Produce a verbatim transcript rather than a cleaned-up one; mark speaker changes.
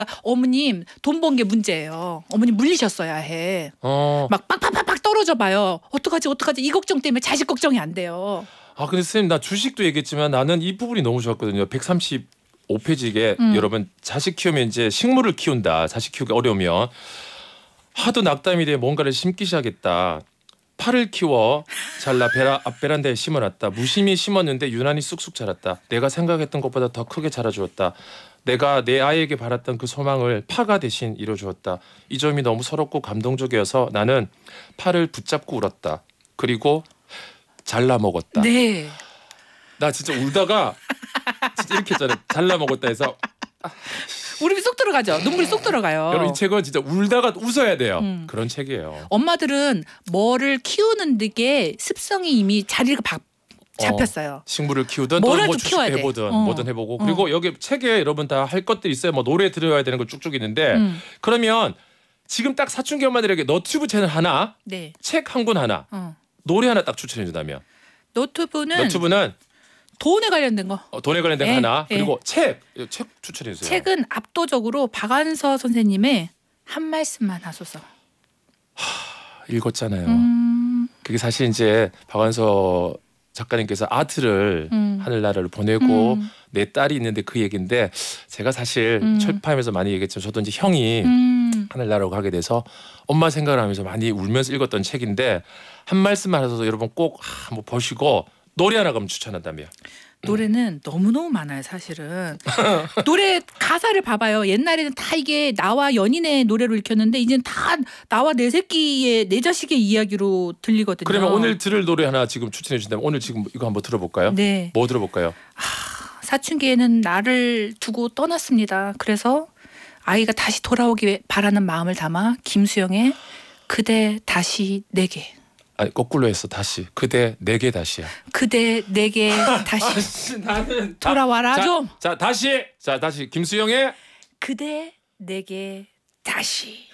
Speaker 1: 어머님 돈 번 게 문제예요. 어머님 물리셨어야 해.
Speaker 2: 어.
Speaker 1: 막 빡빡빡빡 떨어져 봐요. 어떡하지 어떡하지 이 걱정 때문에 자식 걱정이 안 돼요.
Speaker 2: 아 근데 선생님 나 주식도 얘기했지만 나는 이 부분이 너무 좋았거든요. 백삼십오 페이지에
Speaker 1: 음.
Speaker 2: 여러분 자식 키우면 이제 식물을 키운다. 자식 키우기 어려우면 하도 낙담이 돼 뭔가를 심기 시작했다. 파를 키워 잘라 베라, 앞 베란다에 심어놨다. 무심히 심었는데 유난히 쑥쑥 자랐다. 내가 생각했던 것보다 더 크게 자라주었다. 내가 내 아이에게 바랐던 그 소망을 파가 대신 이뤄주었다. 이 점이 너무 서럽고 감동적이어서 나는 파를 붙잡고 울었다. 그리고 잘라 먹었다.
Speaker 1: 네.
Speaker 2: 나 진짜 울다가 진짜 이렇게 했잖아요. 잘라 먹었다 해서
Speaker 1: 우리 쏙 들어가죠. 눈물이 쏙 들어가요.
Speaker 2: 여러분 이 책은 진짜 울다가 웃어야 돼요.
Speaker 1: 음.
Speaker 2: 그런 책이에요.
Speaker 1: 엄마들은 뭐를 키우는 게 습성이 이미 자리가 바, 잡혔어요.
Speaker 2: 어, 식물을 키우든
Speaker 1: 뭐라도
Speaker 2: 뭐 주식
Speaker 1: 키워야 돼.
Speaker 2: 해보든
Speaker 1: 어.
Speaker 2: 뭐든 해보고 그리고
Speaker 1: 어.
Speaker 2: 여기 책에 여러분 다 할 것들이 있어요. 뭐 노래 들어야 되는 거 쭉쭉 있는데
Speaker 1: 음.
Speaker 2: 그러면 지금 딱 사춘기 엄마들에게 너튜브 채널 하나,
Speaker 1: 네.
Speaker 2: 책 한 권 하나,
Speaker 1: 어.
Speaker 2: 노래 하나 딱 추천해 준다면
Speaker 1: 노트북은
Speaker 2: 너튜브는
Speaker 1: 돈에 관련된 거.
Speaker 2: 어, 돈에 관련된 거
Speaker 1: 예,
Speaker 2: 하나
Speaker 1: 예.
Speaker 2: 그리고 책, 책 추천해 주세요.
Speaker 1: 책은 압도적으로 박완서 선생님의 한 말씀만 하소서.
Speaker 2: 읽었잖아요.
Speaker 1: 음,
Speaker 2: 그게 사실 이제 박완서 작가님께서 아트를
Speaker 1: 음.
Speaker 2: 하늘나라를 보내고
Speaker 1: 음.
Speaker 2: 내 딸이 있는데 그 얘기인데 제가 사실
Speaker 1: 음.
Speaker 2: 철파하면서 많이 얘기했지만 저도 이제 형이
Speaker 1: 음.
Speaker 2: 하늘나라로 가게 돼서 엄마 생각을 하면서 많이 울면서 읽었던 책인데 한 말씀만 하셔서 여러분 꼭 한번 보시고 노래 하나 그럼 추천한다면
Speaker 1: 노래는 너무너무 많아요 사실은. 노래 가사를 봐봐요. 옛날에는 다 이게 나와 연인의 노래로 읽혔는데 이제는 다 나와 내 새끼의 내 자식의 이야기로 들리거든요.
Speaker 2: 그러면 오늘 들을 노래 하나 지금 추천해 주신다면 오늘 지금 이거 한번 들어볼까요?
Speaker 1: 네.
Speaker 2: 뭐 들어볼까요?
Speaker 1: 사춘기에는 나를 두고 떠났습니다. 그래서 아이가 다시 돌아오길 바라는 마음을 담아 김수영의 그대 다시 내게.
Speaker 2: 아니 거꾸로 했어 다시 그대 내게 다시야.
Speaker 1: 그대 내게 다시
Speaker 2: 아씨, 나는
Speaker 1: 돌아와라
Speaker 2: 자,
Speaker 1: 좀.
Speaker 2: 자 다시 자 다시 김수영의
Speaker 1: 그대 내게 다시.